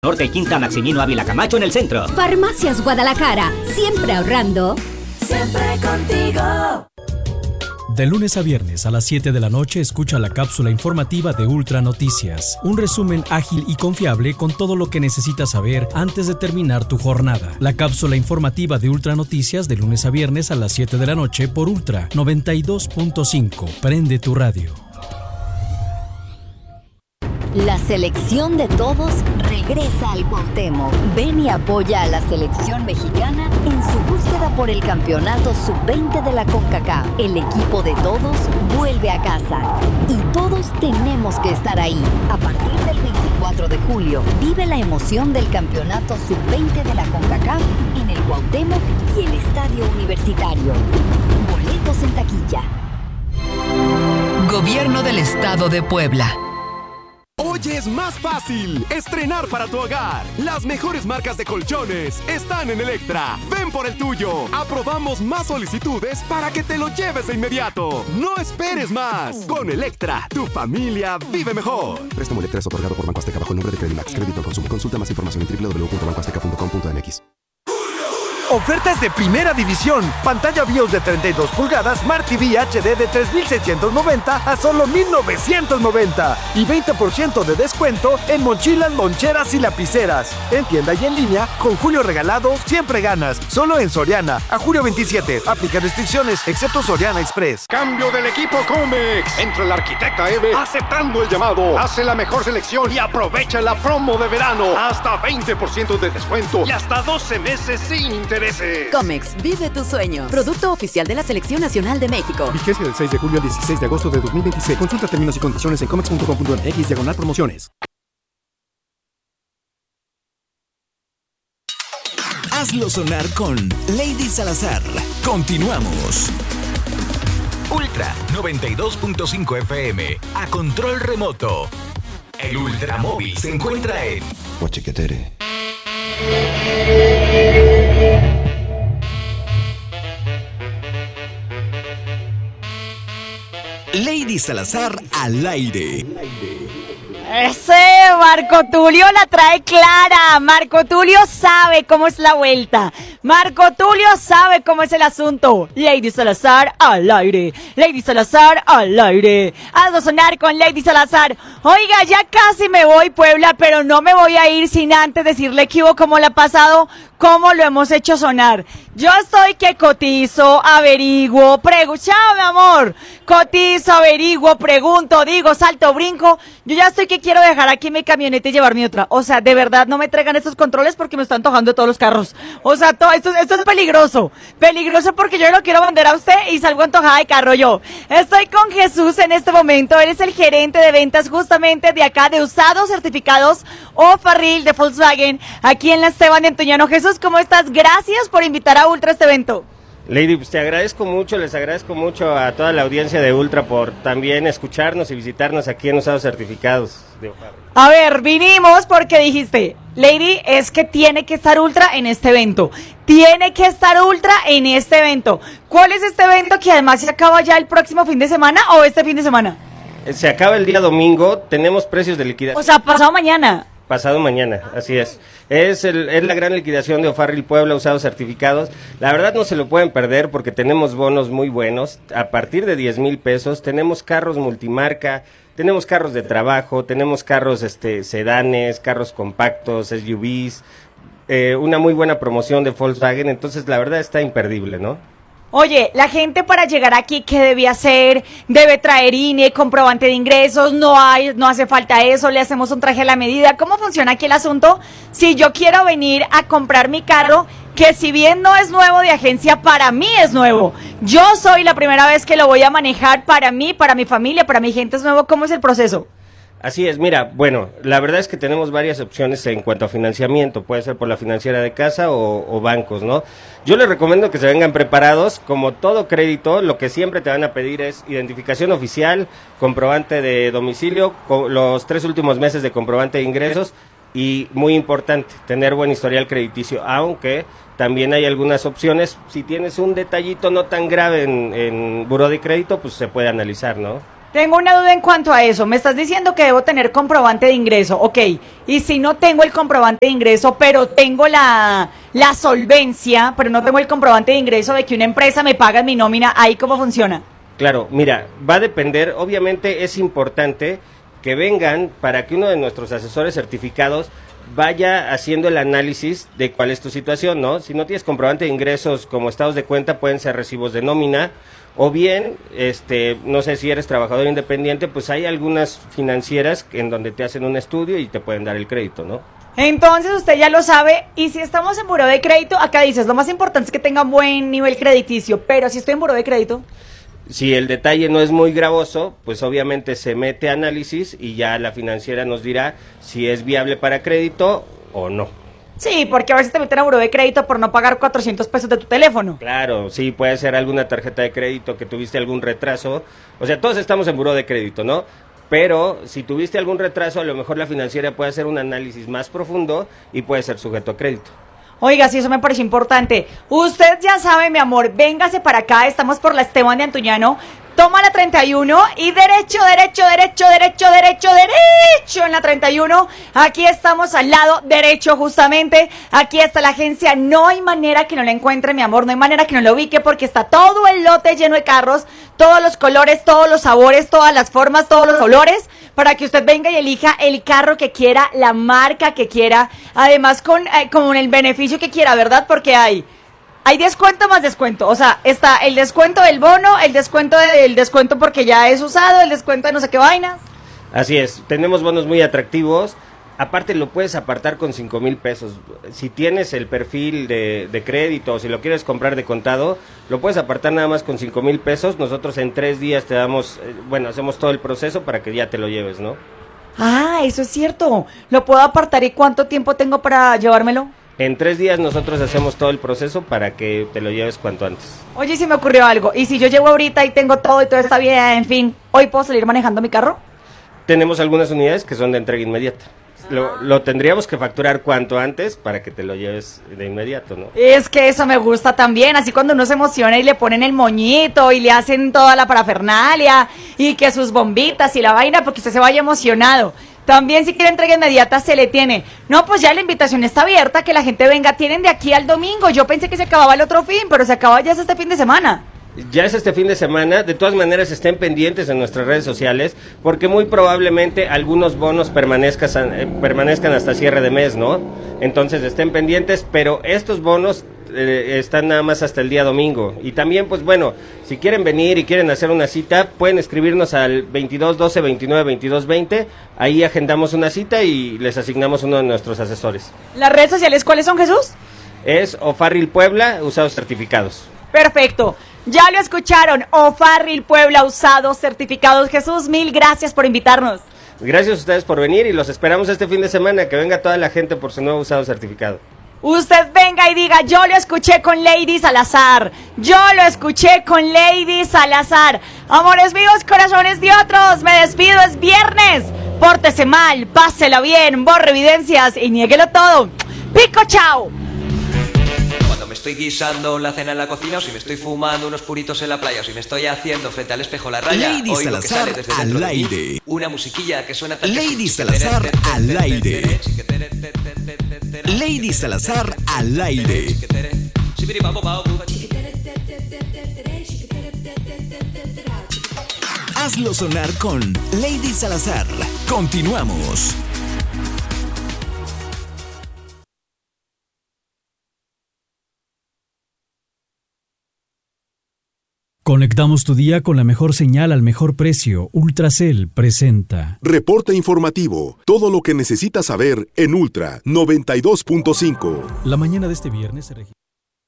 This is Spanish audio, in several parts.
Norte y Quinta Maximino Ávila Camacho en el centro. Farmacias Guadalajara, siempre ahorrando, siempre contigo. De lunes a viernes a las 7 de la noche escucha la cápsula informativa de Ultra Noticias. Un resumen ágil y confiable con todo lo que necesitas saber antes de terminar tu jornada. La cápsula informativa de Ultra Noticias de lunes a viernes a las 7 de la noche por Ultra 92.5. Prende tu radio. La selección de todos regresa al Cuauhtémoc. Ven y apoya a la selección mexicana en su búsqueda por el campeonato sub-20 de la CONCACAF. El equipo de todos vuelve a casa y todos tenemos que estar ahí. A partir del 24 de julio, vive la emoción del campeonato sub-20 de la CONCACAF en el Cuauhtémoc y el Estadio Universitario. Boletos en taquilla. Gobierno del Estado de Puebla. Hoy es más fácil estrenar para tu hogar. Las mejores marcas de colchones están en Electra. Ven por el tuyo. Aprobamos más solicitudes para que te lo lleves de inmediato. No esperes más. Con Electra, tu familia vive mejor. Préstamo Electra es otorgado por Banco Azteca bajo el nombre de Credimax. Crédito al consumo. Consulta más información en www.bancoazteca.com.mx. Ofertas de primera división. Pantalla BIOS de 32 pulgadas, Smart TV HD de 3,690 a solo 1,990. Y 20% de descuento en mochilas, loncheras y lapiceras. En tienda y en línea, con Julio Regalado, siempre ganas. Solo en Soriana. A julio 27. Aplica restricciones, excepto Soriana Express. Cambio del equipo Comex. Entra la arquitecta Eve aceptando el llamado. Hace la mejor selección y aprovecha la promo de verano. Hasta 20% de descuento y hasta 12 meses sin interés. Comex, vive tu sueño. Producto oficial de la Selección Nacional de México. Vigencia del 6 de julio al 16 de agosto de 2026. Consulta términos y condiciones en comex.com.mx/promociones. Hazlo sonar con Lady Salazar. Continuamos. Ultra 92.5 FM. A control remoto. El Ultramóvil se encuentra en Huachiquetere. Lady Salazar al aire. Ese Marco Tulio la trae clara. Marco Tulio sabe cómo es la vuelta. Marco Tulio sabe cómo es el asunto. Lady Salazar al aire. Lady Salazar al aire. Hazlo sonar con Lady Salazar. Oiga, ya casi me voy, Puebla, pero no me voy a ir sin antes decirle que hubo cómo le ha pasado, cómo lo hemos hecho sonar. Yo estoy que cotizo, averiguo, chao, mi amor. Cotizo, averiguo, pregunto, digo, salto, brinco. Yo ya estoy que quiero dejar aquí mi camioneta y llevarme otra. O sea, de verdad no me traigan estos controles porque me están antojando todos los carros. O sea, esto es peligroso. Peligroso porque yo lo quiero vender a usted y salgo antojada de carro yo. Estoy con Jesús en este momento. Él es el gerente de ventas justamente de acá de usados certificados o Farril de Volkswagen aquí en la Esteban de Antoñano. Jesús, ¿cómo estás? Gracias por invitar a Ultra a este evento. Lady, pues te agradezco mucho, les agradezco mucho a toda la audiencia de Ultra por también escucharnos y visitarnos aquí en Usados Certificados de O'Farrill. A ver, vinimos porque dijiste, Lady, es que tiene que estar Ultra en este evento. Tiene que estar Ultra en este evento. ¿Cuál es este evento que además se acaba ya el próximo fin de semana o este fin de semana? Se acaba el día domingo, tenemos precios de liquidación. O sea, pasado mañana. Pasado mañana, así es. Es la gran liquidación de O'Farrill Puebla, usados certificados. La verdad no se lo pueden perder porque tenemos bonos muy buenos. A partir de 10,000 pesos tenemos carros multimarca, tenemos carros de trabajo, tenemos carros sedanes, carros compactos, SUVs, una muy buena promoción de Volkswagen. Entonces la verdad está imperdible, ¿no? Oye, la gente para llegar aquí, ¿qué debe hacer? Debe traer INE, comprobante de ingresos, no hace falta eso, le hacemos un traje a la medida. ¿Cómo funciona aquí el asunto? Si yo quiero venir a comprar mi carro, que si bien no es nuevo de agencia, para mí es nuevo. Yo soy la primera vez que lo voy a manejar para mí, para mi familia, para mi gente es nuevo. ¿Cómo es el proceso? Así es, mira, bueno, la verdad es que tenemos varias opciones en cuanto a financiamiento, puede ser por la financiera de casa o bancos, ¿no? Yo les recomiendo que se vengan preparados, como todo crédito, lo que siempre te van a pedir es identificación oficial, comprobante de domicilio, los 3 últimos meses de comprobante de ingresos y, muy importante, tener buen historial crediticio, aunque también hay algunas opciones, si tienes un detallito no tan grave en buró de crédito, pues se puede analizar, ¿no? Tengo una duda en cuanto a eso. Me estás diciendo que debo tener comprobante de ingreso, ok. Y si no tengo el comprobante de ingreso, pero tengo la solvencia, pero no tengo el comprobante de ingreso de que una empresa me paga en mi nómina, ¿ahí cómo funciona? Claro, mira, va a depender, obviamente es importante que vengan para que uno de nuestros asesores certificados vaya haciendo el análisis de cuál es tu situación, ¿no? Si no tienes comprobante de ingresos como estados de cuenta, pueden ser recibos de nómina, o bien, no sé si eres trabajador independiente, pues hay algunas financieras en donde te hacen un estudio y te pueden dar el crédito, ¿no? Entonces usted ya lo sabe, y si estamos en buró de crédito, acá dices, lo más importante es que tenga buen nivel crediticio, pero si estoy en buró de crédito... Si el detalle no es muy gravoso, pues obviamente se mete a análisis y ya la financiera nos dirá si es viable para crédito o no. Sí, porque a veces te meten a buró de crédito por no pagar 400 pesos de tu teléfono. Claro, sí, puede ser alguna tarjeta de crédito que tuviste algún retraso. O sea, todos estamos en buró de crédito, ¿no? Pero si tuviste algún retraso, a lo mejor la financiera puede hacer un análisis más profundo y puede ser sujeto a crédito. Oiga, sí, eso me parece importante. Usted ya sabe, mi amor, véngase para acá, estamos por la Esteban de Antuñano. Toma la 31 y derecho en la 31. Aquí estamos al lado derecho justamente. Aquí está la agencia. No hay manera que no la encuentre, mi amor. No hay manera que no la ubique porque está todo el lote lleno de carros. Todos los colores, todos los sabores, todas las formas, todos los olores. Para que usted venga y elija el carro que quiera, la marca que quiera. Además con el beneficio que quiera, ¿verdad? Porque hay descuento más descuento, o sea, está el descuento del bono, el descuento porque ya es usado, el descuento de no sé qué vainas. Así es, tenemos bonos muy atractivos, aparte lo puedes apartar con 5,000 pesos, si tienes el perfil de crédito o si lo quieres comprar de contado, lo puedes apartar nada más con 5,000 pesos, nosotros en 3 días te damos, hacemos todo el proceso para que ya te lo lleves, ¿no? Ah, eso es cierto, lo puedo apartar y ¿cuánto tiempo tengo para llevármelo? En 3 días nosotros hacemos todo el proceso para que te lo lleves cuanto antes. Oye, si me ocurrió algo, y si yo llego ahorita y tengo todo y todo está bien, en fin, ¿hoy puedo salir manejando mi carro? Tenemos algunas unidades que son de entrega inmediata. Lo tendríamos que facturar cuanto antes para que te lo lleves de inmediato, ¿no? Es que eso me gusta también, así cuando uno se emociona y le ponen el moñito y le hacen toda la parafernalia y que sus bombitas y la vaina, porque usted se vaya emocionado. También si quiere entrega inmediata se le tiene. No, pues ya la invitación está abierta, que la gente venga. Tienen de aquí al domingo. Yo pensé que se acababa el otro fin, pero se acaba ya este fin de semana. Ya es este fin de semana. De todas maneras estén pendientes en nuestras redes sociales, porque muy probablemente algunos bonos permanezcan hasta cierre de mes, ¿no? Entonces estén pendientes, pero estos bonos están nada más hasta el día domingo. Y también, pues bueno, si quieren venir y quieren hacer una cita, pueden escribirnos al 22 12 29 22 20. Ahí agendamos una cita y les asignamos uno de nuestros asesores. ¿Las redes sociales cuáles son, Jesús? Es Ofarril Puebla, usados certificados. Perfecto. Ya lo escucharon, Ofarril Puebla, usados certificados. Jesús, mil gracias por invitarnos. Gracias a ustedes por venir y los esperamos este fin de semana, que venga toda la gente por su nuevo usado certificado. Usted venga y diga, yo lo escuché con Lady Salazar. Yo lo escuché con Lady Salazar. Amores míos, corazones de otros, me despido, es viernes. Pórtese mal, pásela bien, borre evidencias y niéguelo todo. ¡Pico, chao! Cuando me estoy guisando la cena en la cocina, o si me estoy fumando unos puritos en la playa, o si me estoy haciendo frente al espejo la raya, Lady oigo que sale desde dentro al de mí aire. una musiquilla que suena tan Lady Salazar al aire. Lady Salazar al aire. Hazlo sonar con Lady Salazar. Continuamos. Conectamos tu día con la mejor señal al mejor precio. Ultracel presenta Reporte informativo. Todo lo que necesitas saber en Ultra 92.5. La mañana de este viernes se registra.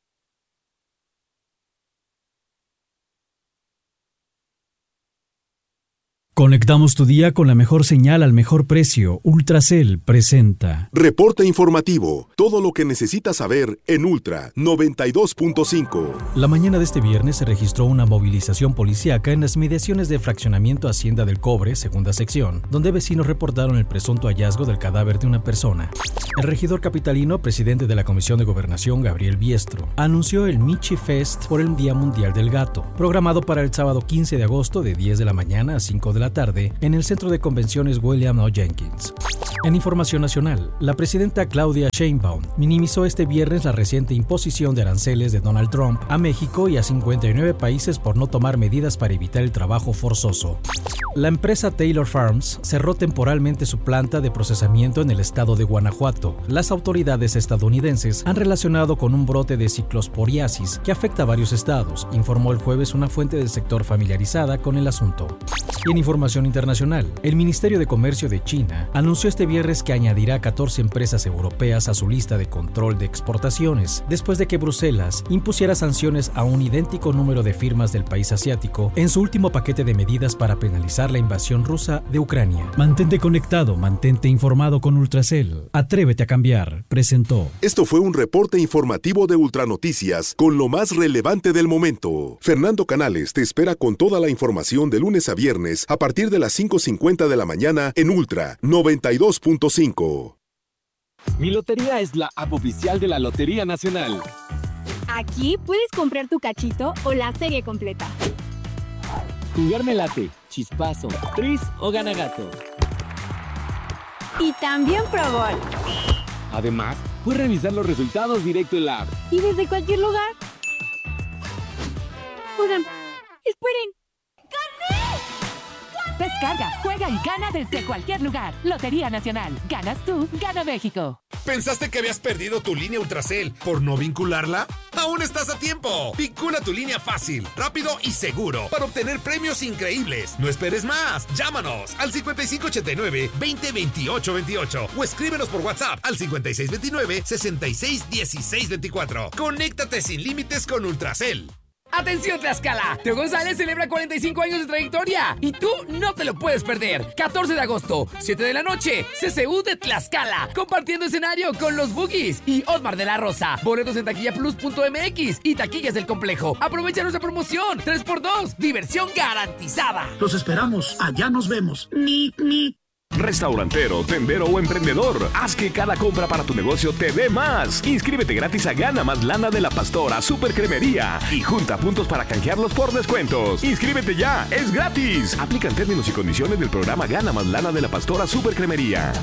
Conectamos tu día con la mejor señal al mejor precio. Ultracel presenta Reporte informativo. Todo lo que necesitas saber en Ultra 92.5. La mañana de este viernes se registró una movilización policíaca en las inmediaciones del fraccionamiento Hacienda del Cobre, segunda sección, donde vecinos reportaron el presunto hallazgo del cadáver de una persona. El regidor capitalino, presidente de la Comisión de Gobernación, Gabriel Biestro, anunció el Michi Fest por el Día Mundial del Gato, programado para el sábado 15 de agosto de 10 de la mañana a 5 de la la tarde en el Centro de Convenciones William O. Jenkins. En información nacional, la presidenta Claudia Sheinbaum minimizó este viernes la reciente imposición de aranceles de Donald Trump a México y a 59 países por no tomar medidas para evitar el trabajo forzoso. La empresa Taylor Farms cerró temporalmente su planta de procesamiento en el estado de Guanajuato. Las autoridades estadounidenses han relacionado con un brote de ciclosporiasis que afecta a varios estados, informó el jueves una fuente del sector familiarizada con el asunto. Y en información internacional, el Ministerio de Comercio de China anunció este viernes que añadirá 14 empresas europeas a su lista de control de exportaciones, después de que Bruselas impusiera sanciones a un idéntico número de firmas del país asiático en su último paquete de medidas para penalizar la invasión rusa de Ucrania. Mantente conectado, mantente informado con Ultracel. Atrévete a cambiar, presentó. Esto fue un reporte informativo de Ultranoticias con lo más relevante del momento. Fernando Canales te espera con toda la información de lunes a viernes a partir de las 5:50 de la mañana en Ultra 92.5. Mi Lotería es la app oficial de la Lotería Nacional. Aquí puedes comprar tu cachito o la serie completa. Jugar me late, chispazo, tris o ganagato. Y también Pro Gol. Además, puedes revisar los resultados directo en la app. Y desde cualquier lugar. Oigan, esperen. Descarga, juega y gana desde cualquier lugar. Lotería Nacional. Ganas tú, gana México. ¿Pensaste que habías perdido tu línea Ultracel por no vincularla? ¡Aún estás a tiempo! Vincula tu línea fácil, rápido y seguro para obtener premios increíbles. No esperes más. Llámanos al 5589-202828 o escríbenos por WhatsApp al 5629-661624. Conéctate sin límites con Ultracel. ¡Atención, Tlaxcala! Teo González celebra 45 años de trayectoria y tú no te lo puedes perder. 14 de agosto, 7 de la noche, CCU de Tlaxcala, compartiendo escenario con los Boogies y Osmar de la Rosa. Boletos en taquillaplus.mx y taquillas del complejo. Aprovecha nuestra promoción 3x2, diversión garantizada. Los esperamos, allá nos vemos. Restaurantero, tendero o emprendedor, haz que cada compra para tu negocio te dé más. Inscríbete gratis a Gana Más Lana de la Pastora Super Cremería y junta puntos para canjearlos por descuentos. Inscríbete ya, es gratis. Aplican términos y condiciones del programa Gana Más Lana de la Pastora Super Cremería.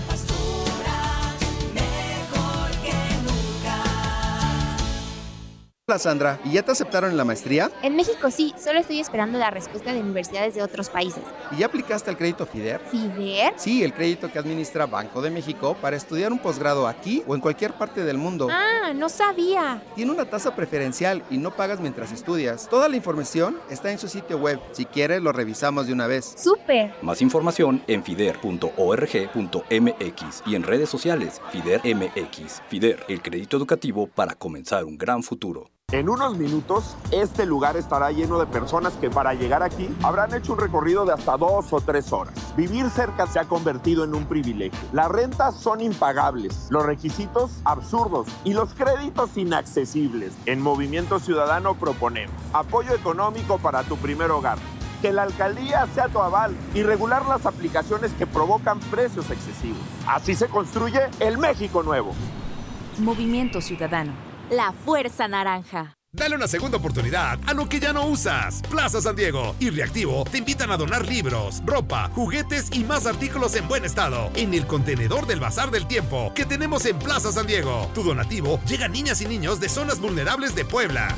Hola Sandra, ¿y ya te aceptaron en la maestría? En México sí, solo estoy esperando la respuesta de universidades de otros países. ¿Y ya aplicaste al crédito FIDER? ¿FIDER? Sí, el crédito que administra Banco de México para estudiar un posgrado aquí o en cualquier parte del mundo. Ah, no sabía. Tiene una tasa preferencial y no pagas mientras estudias. Toda la información está en su sitio web. Si quieres, lo revisamos de una vez. ¡Súper! Más información en fider.org.mx y en redes sociales FIDER MX. FIDER, el crédito educativo para comenzar un gran futuro. En unos minutos, este lugar estará lleno de personas que para llegar aquí habrán hecho un recorrido de hasta 2 o 3 horas. Vivir cerca se ha convertido en un privilegio. Las rentas son impagables, los requisitos absurdos y los créditos inaccesibles. En Movimiento Ciudadano proponemos apoyo económico para tu primer hogar, que la alcaldía sea tu aval y regular las aplicaciones que provocan precios excesivos. Así se construye el México nuevo. Movimiento Ciudadano. La Fuerza Naranja. Dale una segunda oportunidad a lo que ya no usas. Plaza San Diego y Reactivo te invitan a donar libros, ropa, juguetes y más artículos en buen estado en el contenedor del Bazar del Tiempo que tenemos en Plaza San Diego. Tu donativo llega a niñas y niños de zonas vulnerables de Puebla.